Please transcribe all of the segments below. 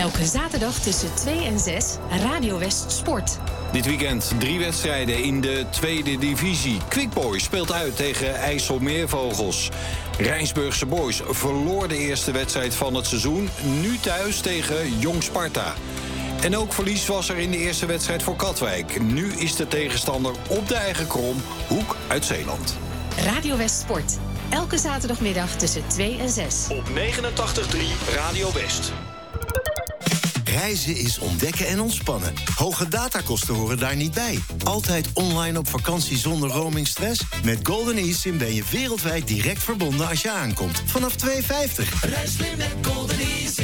Elke zaterdag tussen 2 en 6 Radio West Sport. Dit weekend 3 wedstrijden in de tweede divisie. Quickboy speelt uit tegen IJsselmeervogels. Rijnsburgse Boys verloor de eerste wedstrijd van het seizoen. Nu thuis tegen Jong Sparta. En ook verlies was er in de eerste wedstrijd voor Katwijk. Nu is de tegenstander op de eigen krom, Hoek uit Zeeland. Radio West Sport. Elke zaterdagmiddag tussen 2 en 6. Op 89.3 Radio West. Reizen is ontdekken en ontspannen. Hoge datakosten horen daar niet bij. Altijd online op vakantie zonder roamingstress? Met Golden eSIM ben je wereldwijd direct verbonden als je aankomt. Vanaf €2,50. Reis slim met Golden eSIM.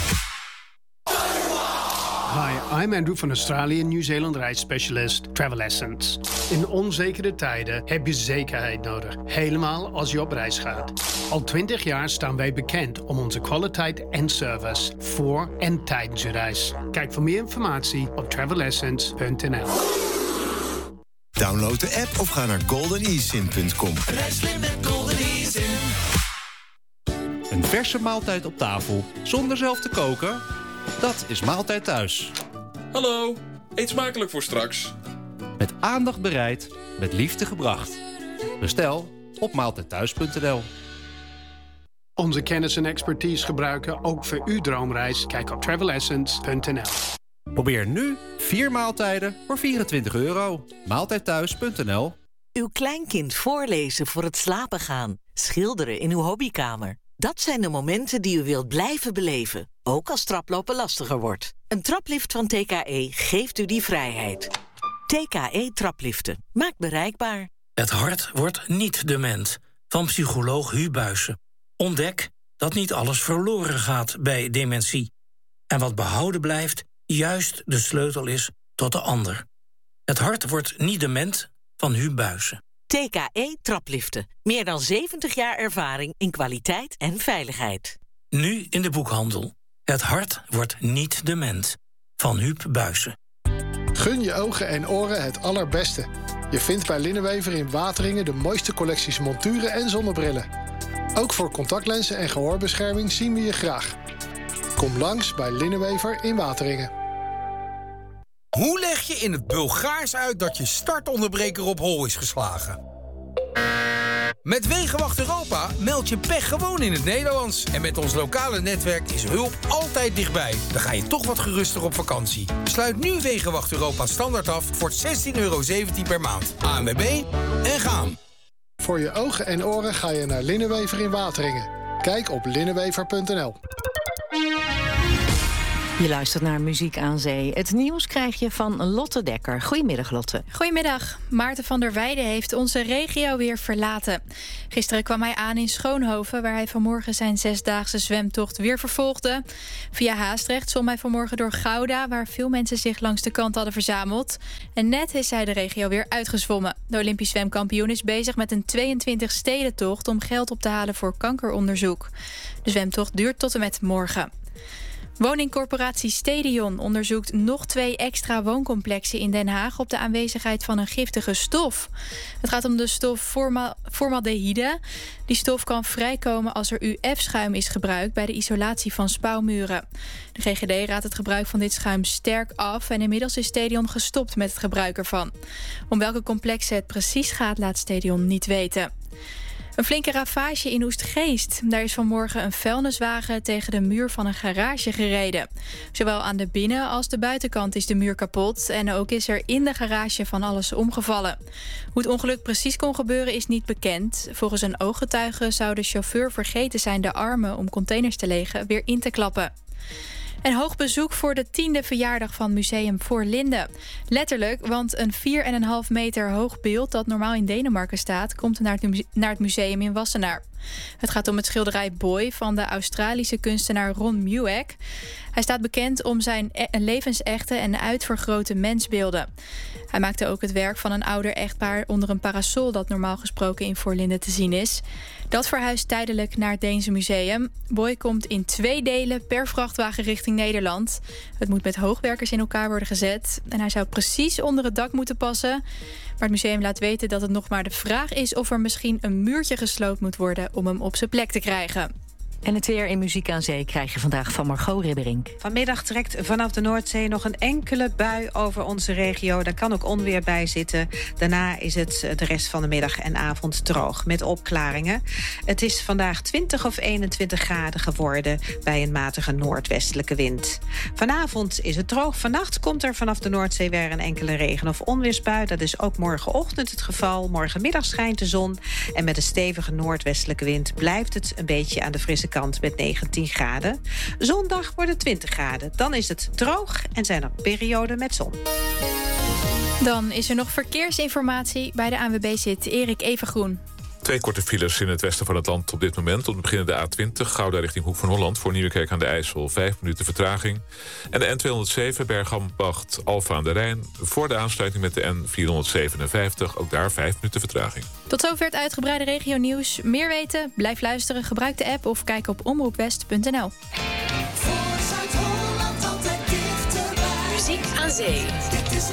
Hi, I'm Andrew van Australië Nieuw-Zeeland reisspecialist Travel Essence. In onzekere tijden heb je zekerheid nodig, helemaal als je op reis gaat. Al 20 jaar staan wij bekend om onze kwaliteit en service voor en tijdens je reis. Kijk voor meer informatie op travelessence.nl. Download de app of ga naar goldenesim.com. Reis slim met Golden eSIM. Een verse maaltijd op tafel zonder zelf te koken? Dat is Maaltijd Thuis. Hallo, eet smakelijk voor straks. Met aandacht bereid, met liefde gebracht. Bestel op maaltijdthuis.nl. Onze kennis en expertise gebruiken ook voor uw droomreis. Kijk op travelessence.nl. Probeer nu 4 maaltijden voor €24. Maaltijdthuis.nl. Uw kleinkind voorlezen voor het slapen gaan. Schilderen in uw hobbykamer. Dat zijn de momenten die u wilt blijven beleven. Ook als traplopen lastiger wordt. Een traplift van TKE geeft u die vrijheid. TKE Trapliften. Maakt bereikbaar. Het hart wordt niet dement. Van psycholoog Hu Buijsen. Ontdek dat niet alles verloren gaat bij dementie. En wat behouden blijft, juist de sleutel is tot de ander. Het hart wordt niet dement van Hu Buijsen. TKE Trapliften. Meer dan 70 jaar ervaring in kwaliteit en veiligheid. Nu in de boekhandel. Het hart wordt niet dement. Van Huub Buijsen. Gun je ogen en oren het allerbeste. Je vindt bij Linnenwever in Wateringen de mooiste collecties monturen en zonnebrillen. Ook voor contactlenzen en gehoorbescherming zien we je graag. Kom langs bij Linnenwever in Wateringen. Hoe leg je in het Bulgaars uit dat je startonderbreker op hol is geslagen? Met Wegenwacht Europa meld je pech gewoon in het Nederlands. En met ons lokale netwerk is hulp altijd dichtbij. Dan ga je toch wat geruster op vakantie. Sluit nu Wegenwacht Europa standaard af voor €16,17 per maand. ANWB en gaan. Voor je ogen en oren ga je naar Linnenwever in Wateringen. Kijk op linnenwever.nl. Je luistert naar Muziek aan Zee. Het nieuws krijg je van Lotte Dekker. Goedemiddag, Lotte. Goedemiddag. Maarten van der Weijden heeft onze regio weer verlaten. Gisteren kwam hij aan in Schoonhoven, waar hij vanmorgen zijn 6-daagse zwemtocht weer vervolgde. Via Haastrecht zwom hij vanmorgen door Gouda, waar veel mensen zich langs de kant hadden verzameld. En net is hij de regio weer uitgezwommen. De Olympisch zwemkampioen is bezig met een 22-stedentocht om geld op te halen voor kankeronderzoek. De zwemtocht duurt tot en met morgen. Woningcorporatie Stedion onderzoekt nog 2 extra wooncomplexen in Den Haag op de aanwezigheid van een giftige stof. Het gaat om de stof formaldehyde. Die stof kan vrijkomen als er UF-schuim is gebruikt bij de isolatie van spouwmuren. De GGD raadt het gebruik van dit schuim sterk af en inmiddels is Stedion gestopt met het gebruik ervan. Om welke complexen het precies gaat, laat Stedion niet weten. Een flinke ravage in Oestgeest. Daar is vanmorgen een vuilniswagen tegen de muur van een garage gereden. Zowel aan de binnen- als de buitenkant is de muur kapot. En ook is er in de garage van alles omgevallen. Hoe het ongeluk precies kon gebeuren is niet bekend. Volgens een ooggetuige zou de chauffeur vergeten zijn de armen om containers te legen weer in te klappen. En hoog bezoek voor de 10e verjaardag van Museum Voorlinden. Letterlijk, want een 4,5 meter hoog beeld dat normaal in Denemarken staat, komt naar het museum in Wassenaar. Het gaat om het schilderij Boy van de Australische kunstenaar Ron Mueck. Hij staat bekend om zijn levensechte en uitvergrote mensbeelden. Hij maakte ook het werk van een ouder echtpaar onder een parasol dat normaal gesproken in Voorlinden te zien is. Dat verhuist tijdelijk naar het Deense museum. Boy komt in 2 delen per vrachtwagen richting Nederland. Het moet met hoogwerkers in elkaar worden gezet. En hij zou precies onder het dak moeten passen. Maar het museum laat weten dat het nog maar de vraag is of er misschien een muurtje gesloopt moet worden om hem op zijn plek te krijgen. En het weer in Muziek aan Zee krijg je vandaag van Margot Ribberink. Vanmiddag trekt vanaf de Noordzee nog een enkele bui over onze regio. Daar kan ook onweer bij zitten. Daarna is het de rest van de middag en avond droog met opklaringen. Het is vandaag 20 of 21 graden geworden bij een matige noordwestelijke wind. Vanavond is het droog. Vannacht komt er vanaf de Noordzee weer een enkele regen- of onweersbui. Dat is ook morgenochtend het geval. Morgenmiddag schijnt de zon. En met een stevige noordwestelijke wind blijft het een beetje aan de frisse kant met 19 graden. Zondag wordt het 20 graden. Dan is het droog en zijn er perioden met zon. Dan is er nog verkeersinformatie. Bij de ANWB zit Erik Evengroen. 2 korte files in het westen van het land op dit moment. Om te beginnen de A20, Gouda richting Hoek van Holland... voor Nieuwekerk aan de IJssel, 5 minuten vertraging. En de N207, Bergambacht, Alphen aan de Rijn... voor de aansluiting met de N457, ook daar 5 minuten vertraging. Tot zover het uitgebreide regionieuws. Meer weten? Blijf luisteren, gebruik de app of kijk op omroepwest.nl. Muziek aan Zee.